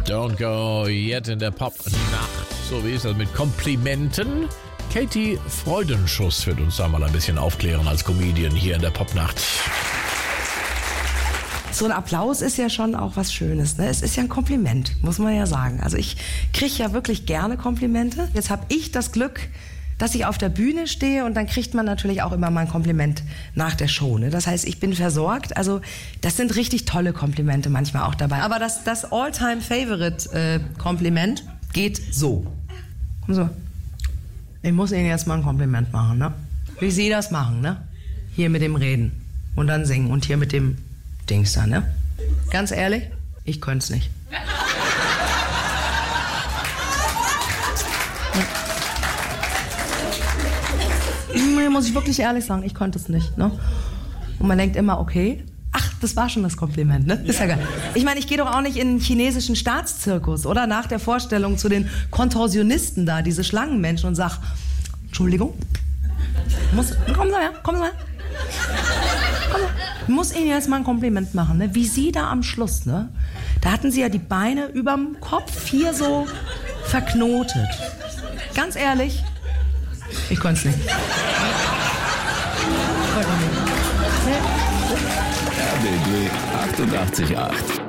Don't go yet in der Pop-Nacht. So wie ist das mit Komplimenten? Katie Freudenschuss wird uns da mal ein bisschen aufklären als Comedian hier in der Pop-Nacht. So ein Applaus ist ja schon auch was Schönes, ne? Es ist ja ein Kompliment, muss man ja sagen. Also ich kriege ja wirklich gerne Komplimente. Jetzt habe ich das Glück, dass ich auf der Bühne stehe und dann kriegt man natürlich auch immer mal ein Kompliment nach der Show. Ne? Das heißt, ich bin versorgt. Also das sind richtig tolle Komplimente manchmal auch dabei. Aber das All-Time-Favorite-Kompliment geht so. So. Ich muss Ihnen jetzt mal ein Kompliment machen, ne? Wie Sie das machen, ne? Hier mit dem Reden und dann singen und hier mit dem Dings da, ne? Ganz ehrlich, ich könnte es nicht. Muss ich wirklich ehrlich sagen, ich konnte es nicht, ne? Und man denkt immer, okay, ach, das war schon das Kompliment, ne? Ist ja geil. Ich meine, ich gehe doch auch nicht in den chinesischen Staatszirkus, oder? Nach der Vorstellung zu den Kontorsionisten da, diese Schlangenmenschen und sag, Entschuldigung, kommen Sie her. Ich muss Ihnen jetzt mal ein Kompliment machen, ne? Wie Sie da am Schluss, ne? Da hatten Sie ja die Beine überm Kopf hier so verknotet. Ganz ehrlich, ich konnte es nicht. RBB 88.8